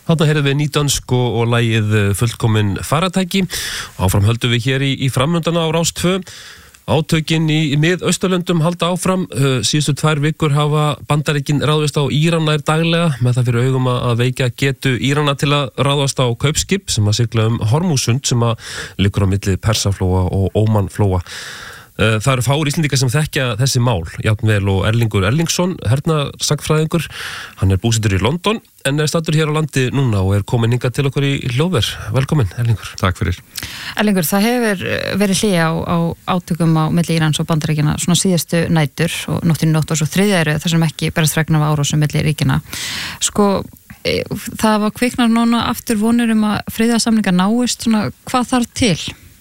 Þarna heyrðum við nýdönsk og lagið fullkomin faratæki. Áfram höldum við hér í framöndana á Rás 2. Átökin í Mið-Austurlöndum halda áfram. Síðustu 2 vikur hafa Bandaríkin ráðist á Írana daglega með það fyrir augum að veikja getu Írana til að ráðast á kaupskip sem að sigla Hormúsund sem að liggur á milli Persaflóa og Ómanflóa. Það eru fáir Íslendingar sem þekkja þessi mál, jafnvel og Erlingur Erlingsson, hernaðarsagfræðingur. Hann búsettur í London en staddur hér á landi núna og komin hingað til okkur í hljóðver. Velkomin, Erlingur. Takk fyrir. Erlingur, það hefur verið hlé á átökum á milli Írans og Bandaríkjanna svona síðustu nætur og nóttin og svo þriðja eru þar sem ekki berast fregn af árásum milli ríkjanna. Það var kviknar núna aftur vonir að friðarsamningar náist, svona, hvað þarf til?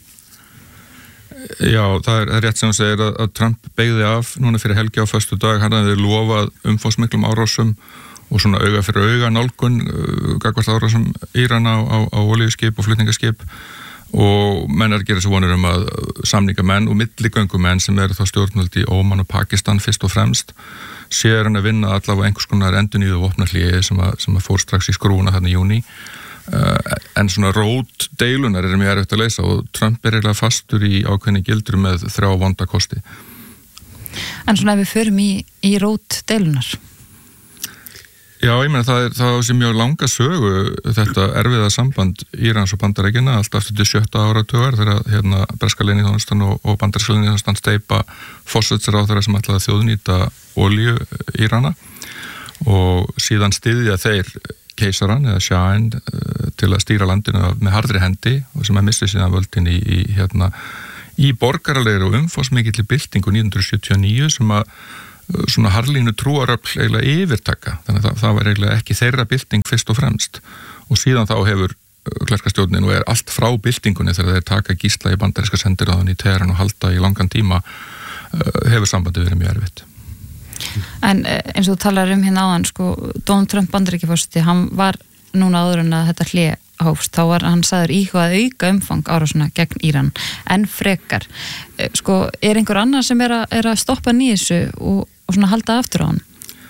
Já, það er rétt sem þú segir að Trump beygði af núna fyrir helgi á föstudag. Hann hafði lofað umfangsmiklum árásum og svona auga fyrir auga nálgun gagnvart árásum Írana á olíuskip og flutningaskip og menn gera svo vonir að samningamenn og milligöngumenn sem eru þá stjórnvöld í Óman og Pakistan fyrst og fremst séu hann að vinna allavega einhvers konar endurnýjuðu vopnahléi sem að fór strax í skrúfuna þarna í júní. En svona rót deilunar mjög erfitt að leysa og Trump eiginlega fastur í ákveðni gildur með 3 vonda kosti. En svona ef við förum í rót deilunar? Já, ég meina það á sér mjög langa sögu þetta erfiða samband Írans og Bandaríkjanna allt aftur til 7. áratugar þegar breska leyniþjónustan og bandaríska leyniþjónustan steypa forsætisráðherra sem ætlaði að þjóðnýta olíu Írana og síðan styðja þeir keisaran eða Shahen til að stýra landinu með harðri hendi og sem missti síðan völdin í borgaralegri og umfangsmikilli byltingu 1979 sem að svona harðlínu trúaröfl eiginlega yfirtaka. Þannig að það var eiginlega ekki þeirra bylting fyrst og fremst og síðan þá hefur klerkastjórnin og allt frá byltingunni þegar þeir taka gísla í bandaríska sendiráðan í Teheran og halda í langan tíma hefur sambandið verið mjög erfitt. En eins og þú talar hérna áðan, Donald Trump Bandaríkjaforseti, hann var núna áður en að þetta hlé hófst, þá var hann sagður íhugað auka umfang árásina gegn Íran en frekar. Er einhver annar sem er að stoppa nýðissu og svona halda aftur á hann?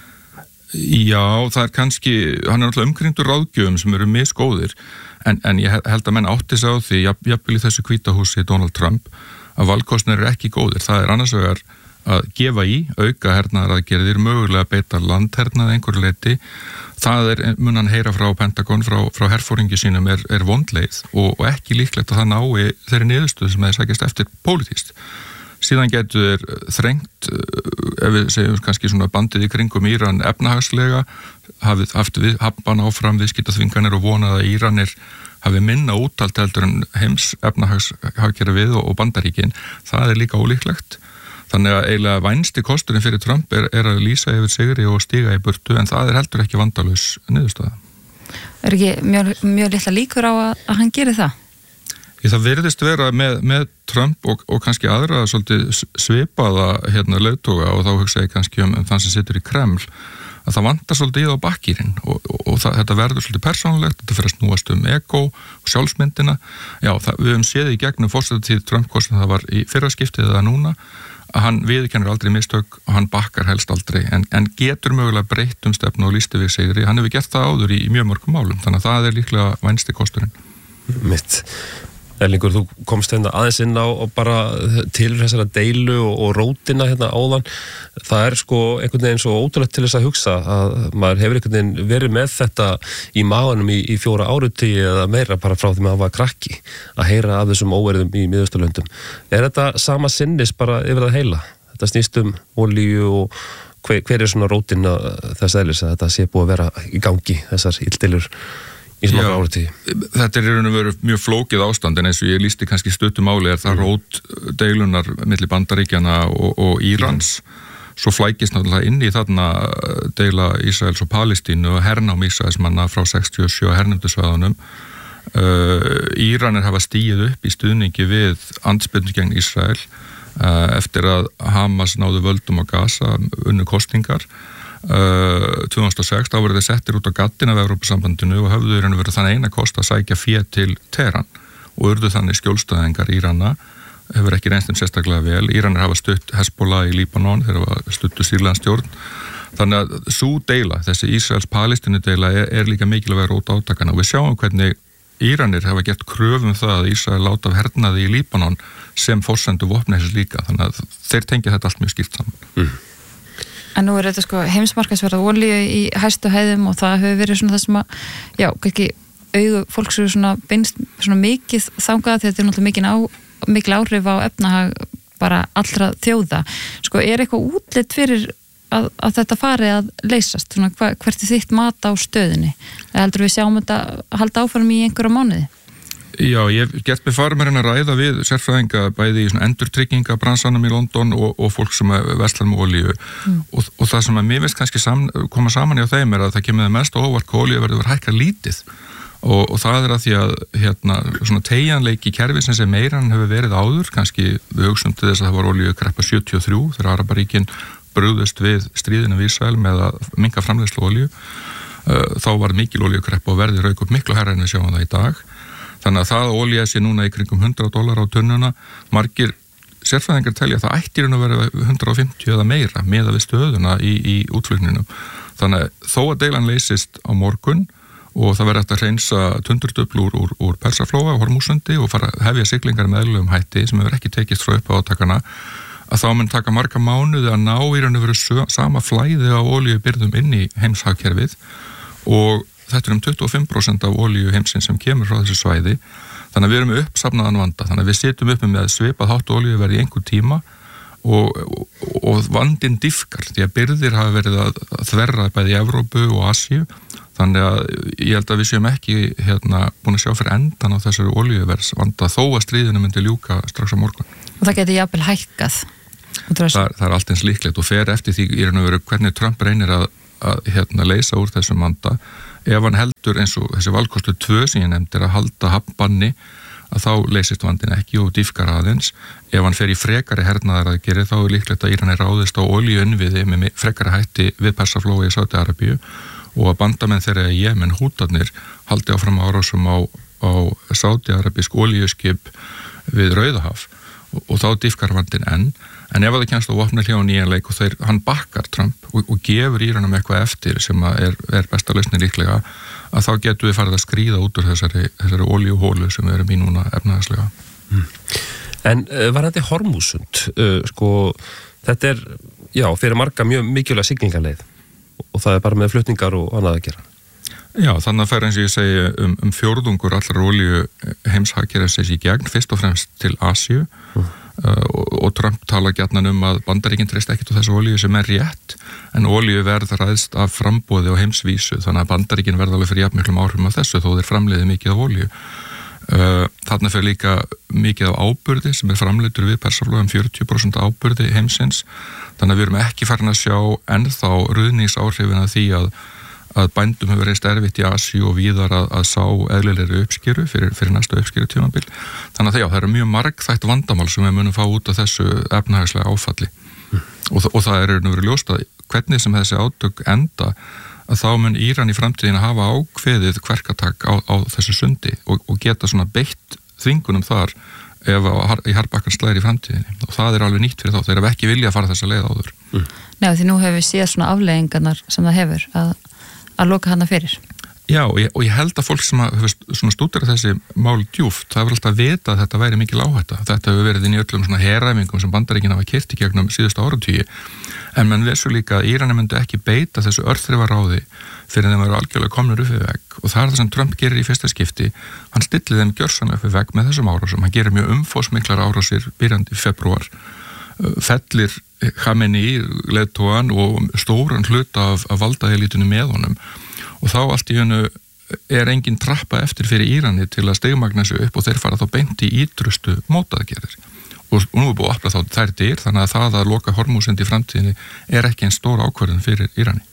Já, það er kannski, hann alltaf umkringdur ráðgjöfum sem eru misgóðir, en ég held að menn átti sig á því, jafnvel í þessu hvíta húsi Donald Trump, að valkostnir eru ekki góðir. Það er annars vegar að gefa í, auka hernaðaraðgerðir, mögulega beita landhernað einhverju leyti. Það mun hann heyra frá Pentagon, frá herfóringi sínum er vondleið og ekki líklegt að það nái þeirri niðurstöðu sem þeir sækjast eftir pólitískt. Síðan getur þeir þrengt, ef við segjum kannski svona bandið í kringum Íran efnahagslega, haft hafban áfram viðskiptaþvinganir og vonað að Íranir hafi minna úttalt heldur en heims efnahagkerfið og Bandaríkin. Það er líka ólíklegt. Þannig að eiginlega vænsti kosturinn fyrir Trump er að lýsa yfir sigri og stíga í burtu en það er heldur ekki vandalaus niðurstaða. Er ekki mjög litla líkur á að hann geri það? Það virðist vera með Trump og kannski aðra svolítið svipaða leiðtoga og þá hugsa ég kannski þann sem situr í Kreml að það vantar svolítið í þá bakkýrin og þetta verður svolítið persónulegt, þetta fyrir að snúast ego og sjálfsmyndina. Já, við höfum séð í gegnum forsetatíð Trump hvort sem það var í fyrra skiptið eða núna að hann viðurkennir aldrei mistök og hann bakkar helst aldrei en getur mögulega breytt stefnu og lýsti við sigri. Hann hefur gert það áður í mjög mörgum málum þannig að það er líklega vænsti kosturinn. Mitt. Erlingur, þú komst aðeins inn á bara til þessara deilu og rótina áðan. Það er einhvern veginn svo ótrúlegt til þess að hugsa að maður hefur einhvern veginn verið með þetta í maganum í 4 áratugi eða meira bara frá því maður var krakki að heyra af þessum óverðum í Miðausturlöndum. Er þetta sama sinnis bara yfir það heila? Þetta snýst olíu og hver svona rótin þess eðlis að þetta sé búið að vera í gangi, þessar illdeilur? Þetta er mjög flókið ástand en eins og ég lýsti kannski stuttum máli það rót deilunar milli Bandaríkjanna og Írans svo flækist náttúrulega inn í þarna deila Ísraels og Palestínu og hernám Ísraelsmanna frá 67 hernumdusvæðunum Íranir hafa stigið upp í stuðningi við andspyrnu gegn Ísrael eftir að Hamas náðu völdum á Gaza unnu kosningar 2006 þá voru þeir settir út á gattin af Evrópusambandinu og höfðu verið þannig eina kost að sækja fé til Teheran og urðu þannig skjólstæðingar Írana hefur ekki reynst sérstaklega vel. Íranar hafa stutt Hezbollah í Líbanon þeir hafa stuttu Sýrlandsstjórn Þannig að sú deila, þessi Ísraels-Palestínu deila er líka mikilvæg rót átakana og við sjáum hvernig Íranir hafa gert kröfum það að Ísrael láta af hernaði í Líbanon sem forsendu vopneysis líka, þannig að þeir tengja þetta allt mjög skýrt saman. En nú þetta sko heimsmarkaðsverð á olíu í hæstu hæðum og það hefur verið svona það sem að, já, ekki augu fólks eru svona beinst svona mikið þangað því þetta er náttúrulega mikil áhrif á efnahag bara allra þjóða. Sko, eitthvað útlit fyrir að þetta fari að leysast? Svona, hvert er þitt mat á stöðinni? Heldur við sjáum þetta halda áfram í einhverja mánuði? Já, ég hef gert með farmerinn að ræða við sérfræðinga bæði í svona endurtryggingabransanum í London og fólk sem verslar með olíu og það sem að mér veist kannski koma saman hjá þeim að það kemur mest óvart hvað olíu verður hækkað lítið og það að því að svona teygjanleiki kerfisins sem meira en hefur verið áður, kannski við hugsum til þess að það var olíukreppa 73 þegar Arabaríkin brugðust við stríðinu við Ísrael með að minnka framleiðslu olíu, þá var mikil olíukreppa og verðið rauk upp miklu hærra en við sjáum það í dag. Þannig að það olía sé núna í kringum $100 á tunnuna, margir sérfræðingar telja að það ættir að vera 150 eða meira meða við stöðuna í útflutninum. Þannig að þó að deilan leysist á morgun og það verður eftir að hreinsa tundurdufl úr Persaflóa og Hormúsundi og fara að hefja siglingar með eðlilegum hætti sem hefur ekki tekist frá upp á átakana, að þá mun taka marga mánuði að ná í raun og veru sama flæði á olíubirgðum inn í heimshagkerfið og þetta er 25% af olíu heimsins sem kemur frá þessu svæði, þannig að við erum uppsafnaðan vanda, þannig að við setjum upp með svipað hátt olíuverð í einhver tíma og vandinn dýfkar, því að birgðir hafa verið að þverra bæði í Evrópu og Asíu, þannig að ég held að við séum ekki búin að sjá fyrir endan á þessari olíuverðs vanda þó að stríðinu myndi ljúka strax á morgun. Og það geti jafnvel hækkað? Það er allt eins líklegt og fer eftir því í raun og veru hvernig Trump reynir að leysa úr þessum vanda. Ef hann heldur eins og þessi valkostu 2 sem ég nefndir að halda hafnbanni að þá leysist vandinn ekki og dýfkar aðeins. Ef hann fer í frekari hernaðaraðgerðir þá er líklegt að Íran ráðist á olíuinnviði með frekari hætti við Persaflóa í Sádi-Arabíu og að bandamenn þeirra í Jemen, Hútarnir, haldi áfram árásum á Sádi-Arabísk olíuskip við Rauðahaf og þá dýfkar vandinn enn. En ef það kemst á vopnahljá nýjanleik og hann bakkar Trump og gefur Íranum eitthvað eftir sem er besta lausnin líklega, að þá getum við farið að skríða út úr þessari olíuhólu sem við erum í núna efnahagslega. En varðandi Hormúsund, sko, þetta er, já, fyrir marga mjög mikilvæg siglingarleið og það er bara með flutningar og annað að gera. Já, þannig að fær eins og ég segi fjórðungur allra olíu heimshagkerfisins í gegn, fyrst og fremst til Asíu og Trump tala gjarnan að Bandaríkin treyst ekkert á þessu olíu sem er rétt en olíuverð ræðst af framboði á heimsvísu þannig að Bandaríkin verða alveg fyrir jafnmiklum áhrifum af þessu þó þeir framleiði mikið af olíu. Þarna fer líka mikið af áburði sem er framleiddur við Persaflóa 40% áburði heimsins þannig að við erum ekki farin að sjá ennþá ruðningsáhrifin af því að bændum hefur reist erfitt í Asíu og víðar að sá eðlilegri uppskeru fyrir næsta uppskeru tímabil. Þannig að það eru mjög margþætt vandamál sem við munum fá út af þessu efnahagslega áfalli. Og það er nú verið ljóst að hvernig sem þessi átök enda að þá mun Íran í framtíðin að hafa ákveðið kverkatak á þessu sundi og geta svona beitt þvingunum þar ef í harðbakkan slæðir í framtíðinni. Og það er alveg nýtt fyrir þá. Þeir eru ekki vilja að fara þessa leið áður. Nei, því nú hefur við séð svona afleiðingarnar sem það hefur að loka hana fyrir. Já, og ég held að fólk sem hefur stúdera þessi mál djúpt, það hefur alltaf vitað að þetta væri mikil áhætta. Þetta hefur verið inn í öllum svona heræfingum sem Bandaríkin hafa keyrt í gegnum síðustu áratugi. En menn vissu líka að Íranar myndu ekki beita þessu örþrifaráði fyrir þeim eru algjörlega komnir upp við vegg. Og það er það sem Trump gerir í fyrsta skipti. Hann stillir þeim gjörsamlega upp við vegg með þessum árásum. Hann gerir mjög umfangsmiklar árásir byrjandi í febrúar. Fellir Khamenei leiðtogann og stóran hluta af valdaelítinu með honum og þá allt í hennu er engin trappa eftir fyrir Írani til að stigmagna sig upp og þeir fara þá beint í ítrustu mótaðgerðir og nú er búið að opna þá þær dyr þannig að það að loka Hormúsund í framtíðinni er ekki einn stór ákvörðun fyrir Írani.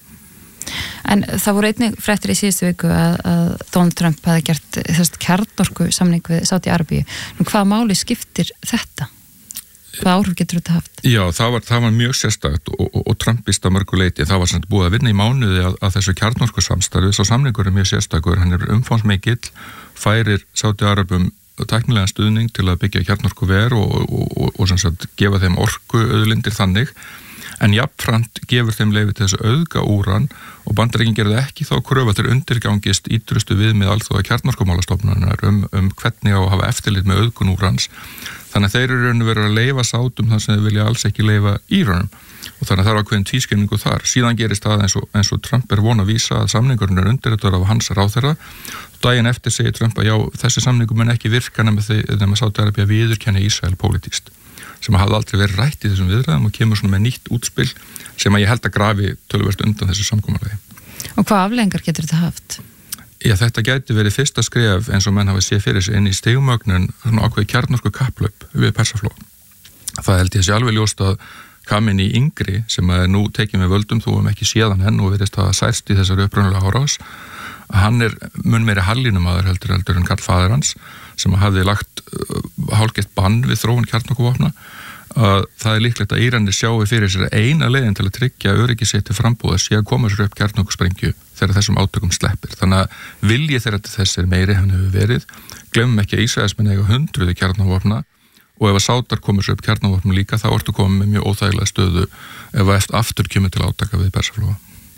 En það voru einnig fréttir í síðustu viku að Donald Trump hafi gert kjarnorku samning við Sádi-Arabíu. Hvaða máli skiptir þetta? Hvað áhrif getur þetta haft? Já, það var mjög sérstakt og Trumpist að mörgu leyti. Það var samt búið að vinna í mánuði að þessu kjarnorku samstarfi. Svo samningur er mjög sérstakur. Hann er umfangsmikill, færir Sádi-Arabum tæknilegan stuðning til að byggja kjarnorku ver og sem sagt gefa þeim orku auðlindir þannig. en jafnframt gefur þeim leyfi til þess að auðga úran og Bandaríkin gerðu ekki þá kröfu að þeir undirgangist ítrustu viðmið alþjóða kjarnorkumálastofnunarinnar hvernig á að hafa eftirlit með auðgun úrans. Þannig að þeir eru verið að leyfa sátum þar sem þeir vilja alls ekki leyfa Íranum og þannig að það er ákveðin tvískilningu þar. Síðan gerist það eins og Trump von að vísa að samningurinn undirritaður af hans ráðherra. Daginn eftir segir Trump að já, þessi samningur mun ekki virka nema Sádi-Arabía viðurkenni Ísrael pólitískt, sem hafði aldrei verið rætt í þessum viðræðum og kemur svona með nýtt útspil sem að ég held að grafi töluvert undan þessu samkomulagi. Og hvað afleiðingar getur þetta haft? Já, þetta gæti verið fyrsta skref eins og menn hafa séð fyrir sig inn í stigmögnun svona ákveði kjarnorku kapplaup við Persaflóa. Það held ég sé alveg ljóst að Khamenei yngri sem að nú tekið með völdum þó ekki séðan henn og verðist að særst í þessari upprunalega árás, hann mun meiri hallinumaður heldur en Karl faðir hans sem hafði lagt hálfgert bann við þróun kjarnorkuvopna. Það líklegt að Íranir sjáu fyrir sér eina leiðin til að tryggja öryggi sitt til frambúðar sé að koma sér upp kjarnorkusprengju þegar þessum átökum sleppir. Þannig að vilji þeirra til þess meiri hann hefur verið. Gleymum ekki að Ísraelsmenn eiga 100 kjarnorkuvopna og ef að Sátar komur sér upp kjarnorkuvopnum líka þá ertu komið með mjög óþægilega stöðu ef að aftur kemur til átaka við Persaflóa.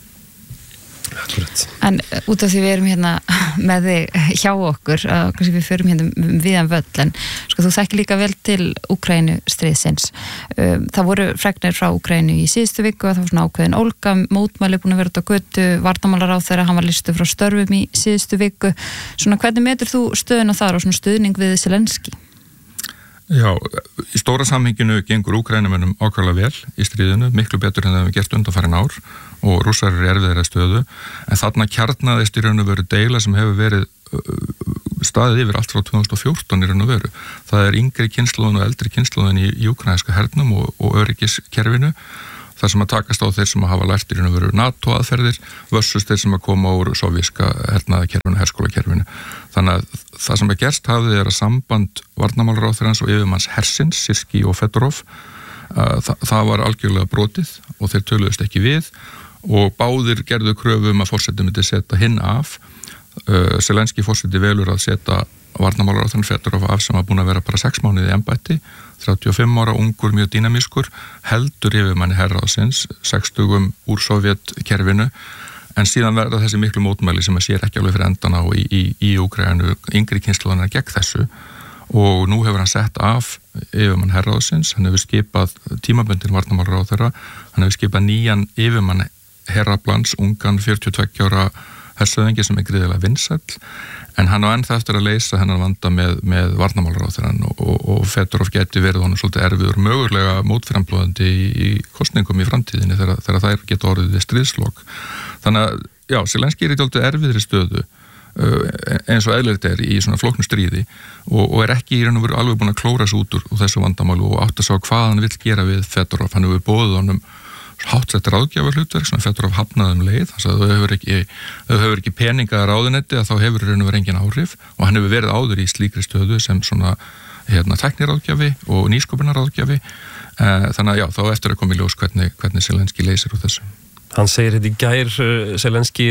En út af því við erum hérna með þig hjá okkur, kannski við förum hérna viðan völl, en sko þú þekkir líka vel til Úkraínu stríðsins. Það voru fregnir frá Úkraínu í síðustu viku að það var svona ákveðin ólga, mótmæli búin að vera út á götu, varnarmálaráðherra, hann var listu frá störfum í síðustu viku. Svona hvernig metur þú stöðuna þar og svona stuðning við Zelenský? Já, í stóra samhenginu gengur Úkrænumönnum ákvæmlega vel í stríðinu, miklu betur en það hefur gert undanfarin ár og Rússar eru erfiðari stöðu, en þarna kjarnaðist í raun og veru deila sem hefur verið staðið yfir allt frá 2014 í raun og veru. Það er yngri kynslóðin og eldri kynslóðin í úkraínska hernum og öryggiskerfinu, þar sem að takast á þeir sem að hafa lært í raun og veru NATO-aðferðir versus þeir sem að koma úr sovjíska hernaðakerfinu, herskólakerfinu. Þannig að það sem að gerst hafði að samband varnarmálaráðherrans og yfirmanns hersins, Sirski og Fedorov, það var algjörlega brotið og þeir töluðust ekki við og báðir gerðu kröfu að forseti myndi setja hinn af. Zelenský forseti velur að setja varnarmálaráðherran Fedorov af sem var búin að vera bara 6 mánuði í embætti, 35 ára, ungur, mjög dýnamískur, heldur yfirmanni herráðsins, 60 úr sovjetkerfinu, en síðan verða þessi miklu mótmæli sem að sér ekki alveg fyrir endan á í Úkraínu, yngri kynslóðanar gegn þessu og nú hefur hann sett af yfirmann herráðsins, hann hefur skipað tímabundin varnarmálaráðherra, hann hefur skipað nýjan yfirmann herrablans, ungan 42 ára hersöðingi sem gríðilega vinsæll, en hann á ennþá eftir að leysa hennar vanda með varnarmálaráðherran og Fedorov geti verið honum svolítið erfiður, mögulega mótframblóðandi í kosningum í framtíðinni þegar þær geta orðið við stríðslok. Þannig að, já, Zelenský er í dálítið erfiðri stöðu eins og eðlilegt er í svona flóknu stríði og er ekki í raun og veru alveg búin að klóra sig út úr þessu vandamálu og átt að sjá hvað hann vill gera við Fedorov. Hann hefur boðið honum háttsett ráðgjafar hlutverk sem Fedorov hafnaði leið, þannig að þau hefur ekki peninga ráðunetti að þá hefur raun og veru engin áhrif og hann hefur verið áður í slíkri stöðu sem svona tækniráðgjafi og nýsköpunarráðgjafi, þannig að já, þá eftir að koma í ljós hvernig Zelenský leysir úr þessu. Hann segir þetta í gær, Zelenský,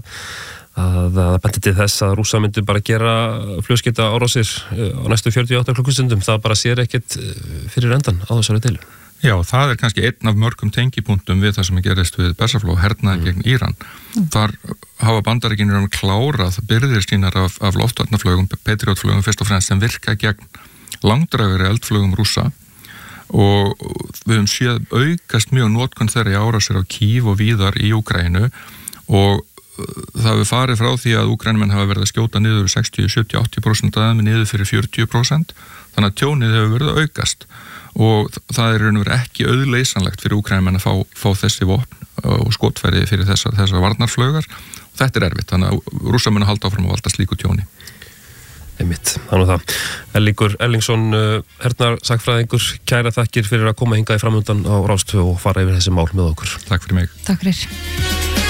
að benti til þess að Rússa myndi bara gera flugskeyta árásir á næstu 48 klukkustundum, það bara sér ekkert fyrir endan á þessari deilu. Já, það er kannski einn af mörgum tengipunktum við það sem gerist við Persaflóa, hernaði gegn Íran. Þar hafa Bandaríkjunir klárað byrðir sínar af loftvarnarflugum, Patriot-flugum fyrst og fremst sem virka gegn langdrægari eldflugum Rússa og við höfum séð aukast mjög notkun þeirra í árásir á Kív og víðar í Úkraínu og það hefur farið frá því að Úkraínumenn hafa verið að skjóta niður 60, 70, 80% aðeins niður fyrir 40%, þannig að tjónið hefur verið að aukast og það er raun og veru ekki auðleysanlegt fyrir Úkraínumenn að fá þessi vopn og skotfæri fyrir þessar varnarflögar og þetta er erfitt, þannig að Rússar munu halda áfram að valda slíku tjóni. Einmitt, þannig það. Ellingur Erlingsson, hernarsakfræðingur, kæra þakkir fyrir að koma hingað í framöndan á Rás 2 og fara yfir þessi mál með okkur. Takk fyrir mig. Takk fyrir.